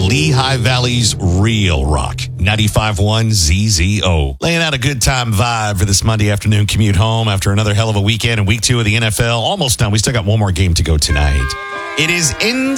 Lehigh Valley's real rock. 95.1 ZZO. Laying out a good time vibe for this Monday afternoon commute home after another hell of a weekend and week 2 of the NFL. Almost done. We still got one more game to go tonight. It is in